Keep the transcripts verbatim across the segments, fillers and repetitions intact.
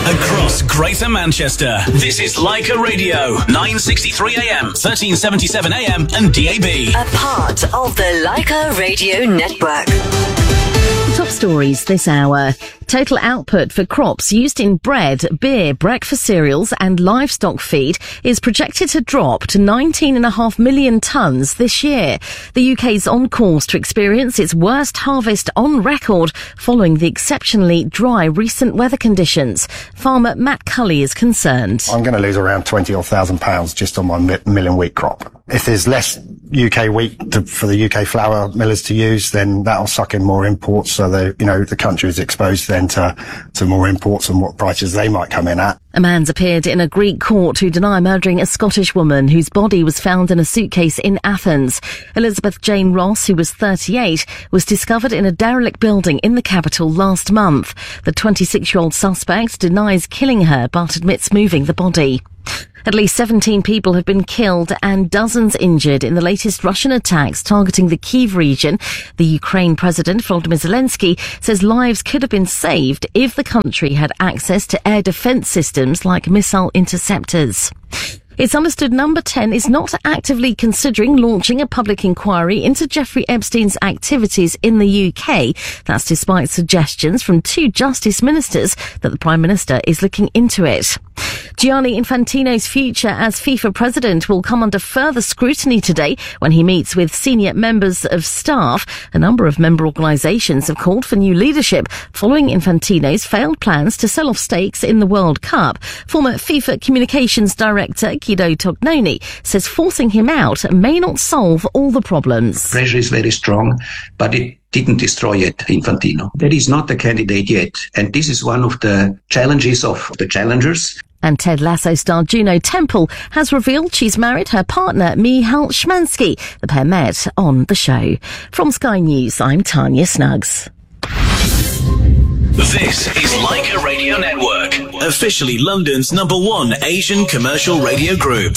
Across Greater Manchester, this is Leica Radio, nine sixty-three A M, thirteen seventy-seven A M and D A B. A part of the Leica Radio Network. Top stories this hour. Total output for crops used in bread, beer, breakfast cereals and livestock feed is projected to drop to nineteen point five million tonnes this year. The U K's on course to experience its worst harvest on record following the exceptionally dry recent weather conditions. Farmer Matt Cully is concerned. I'm going to lose around twenty or thousand pounds just on my mi- milling wheat crop. If there's less U K wheat to, for the U K flour millers to use, then that'll suck in more imports. So the, you know, the country is exposed then to, to more imports and what prices they might come in at. A man's appeared in a Greek court to deny murdering a Scottish woman whose body was found in a suitcase in Athens. Elizabeth Jane Ross, who was thirty-eight, was discovered in a derelict building in the capital last month. The twenty-six-year-old suspect denies killing her but admits moving the body. At least seventeen people have been killed and dozens injured in the latest Russian attacks targeting the Kyiv region. The Ukraine President Volodymyr Zelensky says lives could have been saved if the country had access to air defense systems like missile interceptors. It's understood Number ten is not actively considering launching a public inquiry into Jeffrey Epstein's activities in the U K. That's despite suggestions from two justice ministers that the Prime Minister is looking into it. Gianni Infantino's future as FIFA president will come under further scrutiny today when he meets with senior members of staff. A number of member organisations have called for new leadership following Infantino's failed plans to sell off stakes in the World Cup. Former FIFA communications director Guido Tognoni says forcing him out may not solve all the problems. Pressure is very strong, but it didn't destroy yet Infantino. That is not the candidate yet. And this is one of the challenges of the challengers. And Ted Lasso star Juno Temple has revealed she's married her partner Michal Szymanski. The pair met on the show. From Sky News, I'm Tanya Snuggs. This is Leica Radio Network, officially London's number one Asian commercial radio group.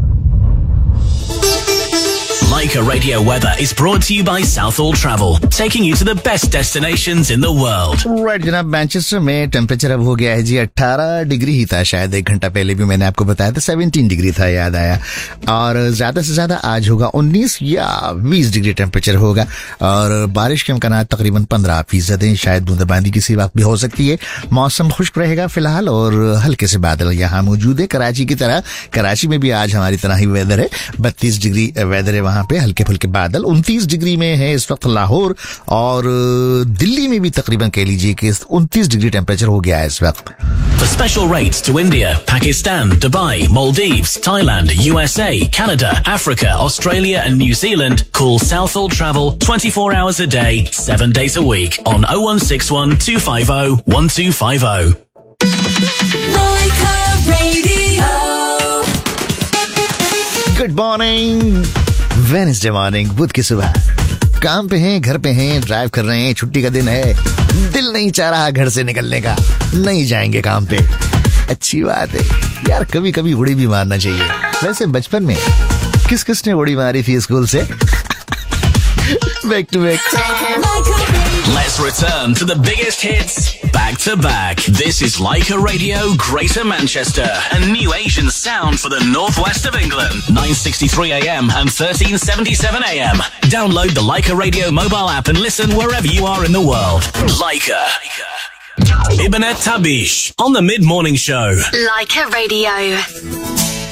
Leica Radio Weather is brought to you by Southall Travel, taking you to the best destinations in the world. Right, जनाब Manchester में temperature अब हो गया है जी अठारह degree ही था, शायद एक घंटा पहले भी मैंने आपको बताया था सत्रह डिग्री था, याद आया. और ज्यादा से ज्यादा आज होगा उन्नीस या बीस डिग्री टेम्परेचर होगा और बारिश के इम्कान तकरीबन पंद्रह फीसद है. शायद बूंदाबांदी किसी वक्त भी हो सकती है. मौसम खुश्क रहेगा फिलहाल और हल्के से बादल यहाँ मौजूद है कराची की तरह. कराची में भी आज हमारी तरह ही वेदर है, बत्तीस डिग्री वेदर है वहां पे, हल्के फुल्के बादल. उनतीस डिग्री में है इस वक्त लाहौर और दिल्ली में भी तकरीबन कह लीजिए कि उनतीस डिग्री टेम्परेचर हो गया है इस वक्त. For special rates to India, Pakistan, Dubai, Maldives, Thailand, U S A, Canada, Africa, Australia and New Zealand, call Southall Travel twenty-four hours a day, seven days a week on oh one six one, two five oh, one two five oh. Leica Radio. Good morning. Wednesday morning, बुध की सुबह. काम पे हैं, घर पे हैं, drive कर रहे हैं, छुट्टी का दिन है, दिल नहीं चाह रहा घर से निकलने का, नहीं जाएंगे काम पे. अच्छी बात है यार, कभी कभी उड़ी भी मारना चाहिए. वैसे बचपन में किस किस ने उड़ी मारी थी स्कूल से? Back to back. Let's return to the biggest hits back to back. This is Leica Radio Greater Manchester, a new Asian sound for the northwest of England. nine sixty-three A M and thirteen seventy-seven A M. Download the Leica Radio mobile app and listen wherever you are in the world. Leica. Ibanet Tabish on the mid-morning show. Leica Radio.